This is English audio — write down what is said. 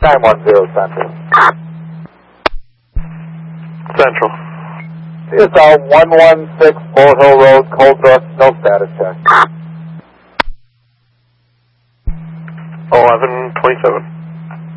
910 Central. Central. CSL 116 Bull Hill Road, Coldbrook, no status check. 1127.